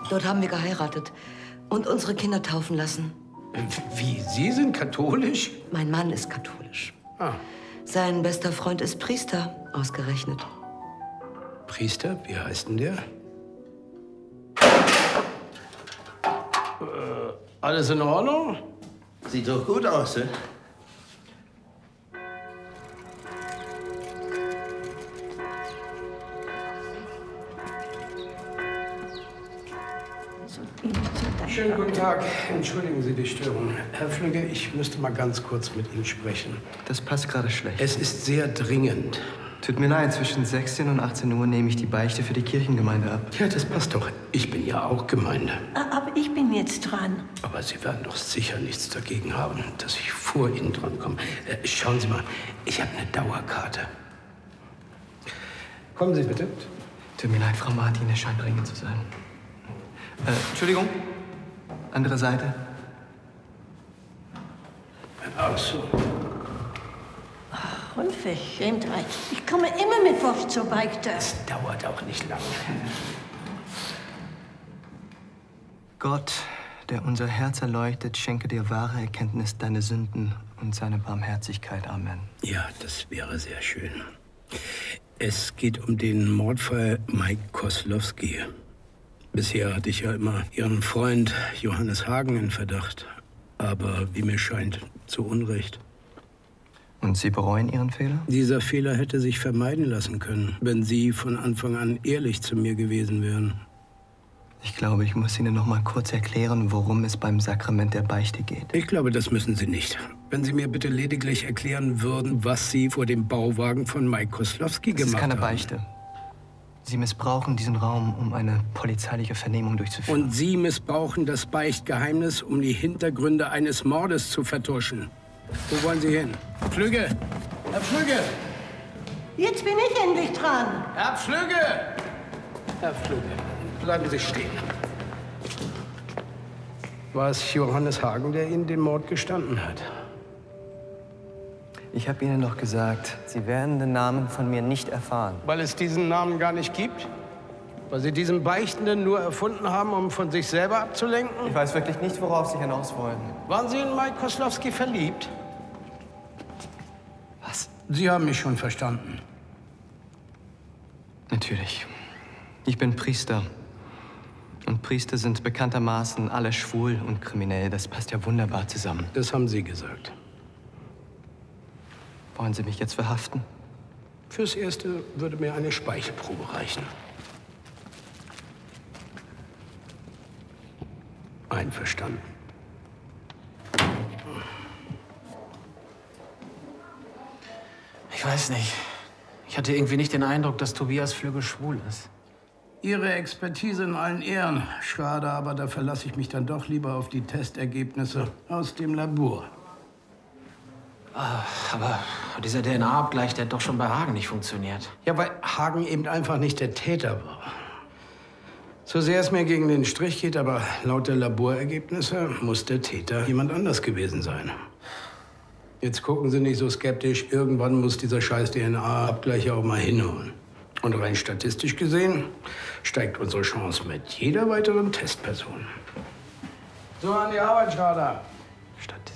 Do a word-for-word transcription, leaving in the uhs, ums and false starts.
Dort haben wir geheiratet und unsere Kinder taufen lassen. Wie, Sie sind katholisch? Mein Mann ist katholisch. Ah. Sein bester Freund ist Priester, ausgerechnet. Priester? Wie heißt denn der? Äh, alles in Ordnung? Sieht doch gut aus, ne? Schönen guten Tag. Entschuldigen Sie die Störung. Herr Flügge, ich müsste mal ganz kurz mit Ihnen sprechen. Das passt gerade schlecht. Es ist sehr dringend. Tut mir leid, zwischen sechzehn und achtzehn Uhr nehme ich die Beichte für die Kirchengemeinde ab. Ja, das passt doch. Ich bin ja auch Gemeinde. Aber ich bin jetzt dran. Aber Sie werden doch sicher nichts dagegen haben, dass ich vor Ihnen dran komme. Äh, schauen Sie mal, ich habe eine Dauerkarte. Kommen Sie bitte. Tut mir leid, Frau Martin, es scheint dringend zu sein. Äh, Entschuldigung. Andere Seite. Ach so. Ach, Unverschämtheit. Ich komme immer mittwochs zur Beichte. Das dauert auch nicht lange. Gott, der unser Herz erleuchtet, schenke dir wahre Erkenntnis deiner Sünden und seine Barmherzigkeit. Amen. Ja, das wäre sehr schön. Es geht um den Mordfall Mike Koslowski. Bisher hatte ich ja immer Ihren Freund Johannes Hagen in Verdacht. Aber wie mir scheint, zu Unrecht. Und Sie bereuen Ihren Fehler? Dieser Fehler hätte sich vermeiden lassen können, wenn Sie von Anfang an ehrlich zu mir gewesen wären. Ich glaube, ich muss Ihnen noch mal kurz erklären, worum es beim Sakrament der Beichte geht. Ich glaube, das müssen Sie nicht. Wenn Sie mir bitte lediglich erklären würden, was Sie vor dem Bauwagen von Mike Koslowski gemacht haben. Das ist keine Beichte. Sie missbrauchen diesen Raum, um eine polizeiliche Vernehmung durchzuführen. Und Sie missbrauchen das Beichtgeheimnis, um die Hintergründe eines Mordes zu vertuschen. Wo wollen Sie hin? Flügge! Herr Flügge! Jetzt bin ich endlich dran. Herr Flügge! Herr Flügge, bleiben Sie stehen. War es Johannes Hagen, der Ihnen den Mord gestanden hat? Ich habe Ihnen doch gesagt, Sie werden den Namen von mir nicht erfahren. Weil es diesen Namen gar nicht gibt? Weil Sie diesen Beichtenden nur erfunden haben, um von sich selber abzulenken? Ich weiß wirklich nicht, worauf Sie hinaus wollen. Waren Sie in Mike Koslowski verliebt? Was? Sie haben mich schon verstanden. Natürlich. Ich bin Priester. Und Priester sind bekanntermaßen alle schwul und kriminell. Das passt ja wunderbar zusammen. Das haben Sie gesagt. Wollen Sie mich jetzt verhaften? Fürs Erste würde mir eine Speichelprobe reichen. Einverstanden. Ich weiß nicht. Ich hatte irgendwie nicht den Eindruck, dass Tobias Flügge schwul ist. Ihre Expertise in allen Ehren. Schade, aber da verlasse ich mich dann doch lieber auf die Testergebnisse aus dem Labor. Aber dieser D N A-Abgleich, der hat doch schon bei Hagen nicht funktioniert. Ja, weil Hagen eben einfach nicht der Täter war. So sehr es mir gegen den Strich geht, aber laut der Laborergebnisse muss der Täter jemand anders gewesen sein. Jetzt gucken Sie nicht so skeptisch. Irgendwann muss dieser scheiß D N A-Abgleich auch mal hinhauen. Und rein statistisch gesehen steigt unsere Chance mit jeder weiteren Testperson. So, an die Arbeit, Schrader. Statistisch.